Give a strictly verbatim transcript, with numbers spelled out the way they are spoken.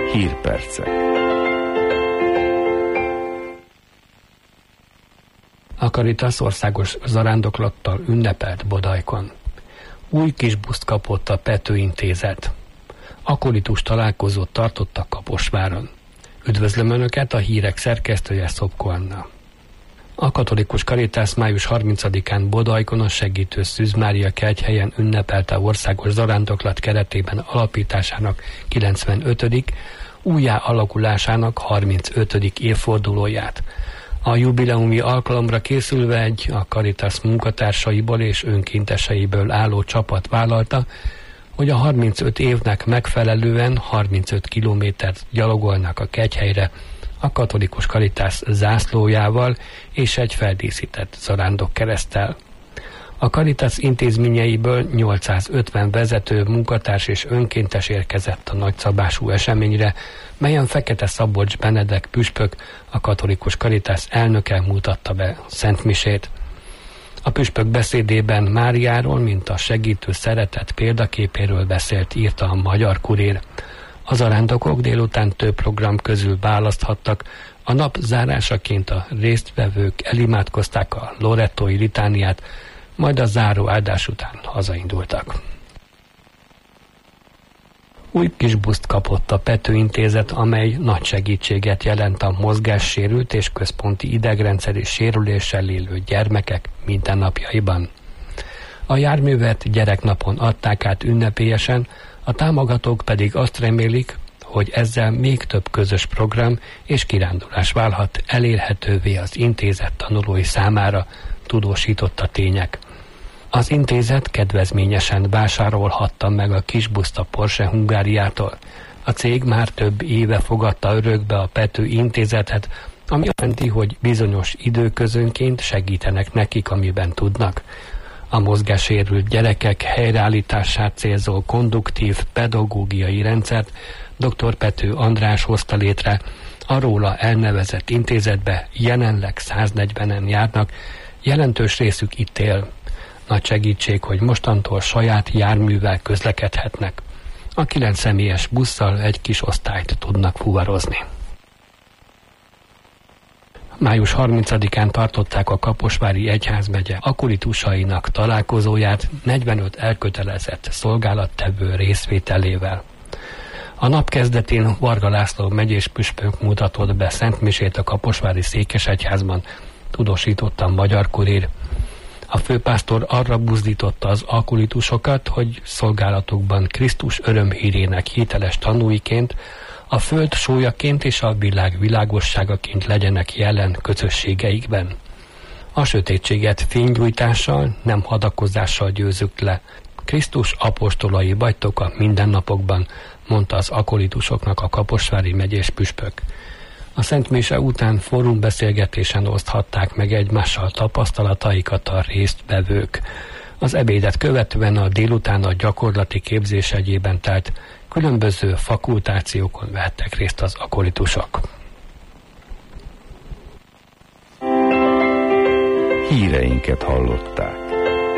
Hírpercek. A Caritas országos zarándoklattal ünnepelt Bodajkon. Új kis buszt kapott a Pető Intézet. Akolitus találkozót tartottak Kaposváron. Üdvözlöm Önöket, a hírek szerkesztője Szopko Anna. A katolikus Caritas május harmincadikán Bodajkon a segítő Szűz Mária kegyhelyen ünnepelte országos zarándoklat keretében alapításának kilencvenötödik újjá alakulásának harmincötödik évfordulóját. A jubileumi alkalomra készülve egy a Caritas munkatársaiból és önkénteseiből álló csapat vállalta, hogy a harmincöt évnek megfelelően harmincöt kilométert gyalogolnak a kegyhelyre a katolikus Caritas zászlójával és egy feldíszített zarándokkereszttel. A Caritas intézményeiből nyolcszázötven vezető, munkatárs és önkéntes érkezett a nagyszabású eseményre, melyen Fekete Szabolcs Benedek püspök, a katolikus Caritas elnöke mutatta be szentmisét. A püspök beszédében Máriáról, mint a segítő szeretet példaképéről beszélt, írta a Magyar Kurér. A zarándokok délután több program közül választhattak. A nap zárásaként a résztvevők elimádkozták a lorettói litániát, majd a záró áldás után hazaindultak. Új kis buszt kapott a Pető Intézet, amely nagy segítséget jelent a mozgássérült és központi idegrendszeri sérüléssel élő gyermekek mindennapjaiban. A járművet gyereknapon adták át ünnepélyesen, a támogatók pedig azt remélik, hogy ezzel még több közös program és kirándulás válhat elérhetővé az intézet tanulói számára, tudósított a Tények. Az intézet kedvezményesen vásárolhatta meg a kisbuszt a Porsche Hungáriától. A cég már több éve fogadta örökbe a Pető Intézetet, ami azt jelenti, hogy bizonyos időközönként segítenek nekik, amiben tudnak. A mozgássérült gyerekek helyreállítását célzó konduktív pedagógiai rendszert dr. Pető András hozta létre. A róla elnevezett intézetbe jelenleg száznegyvenen járnak, jelentős részük itt él. Nagy segítség, hogy mostantól saját járművel közlekedhetnek. A kilenc személyes busszal egy kis osztályt tudnak fuvarozni. május harmincadikán tartották a Kaposvári Egyházmegye akolitusainak találkozóját negyvenöt elkötelezett szolgálattevő részvételével. A nap kezdetén Varga László megyés püspök mutatott be szentmisét a kaposvári székesegyházban, tudósította a Magyar Kurér. A főpásztor arra buzdította az akolitusokat, hogy szolgálatukban Krisztus örömhírének hiteles tanúiként, a föld sójaként és a világ világosságaként legyenek jelen közösségeikben. A sötétséget fénygyújtással, nem hadakozással győzzük le. Krisztus apostolai vagytok a mindennapokban, mondta az akolitusoknak a kaposvári megyés püspök. A szentmise után fórumbeszélgetésen oszthatták meg egymással tapasztalataikat a résztvevők. Az ebédet követően a délután a gyakorlati képzés egyében telt különböző fakultációkon vettek részt az akolitusok. Híreinket hallották.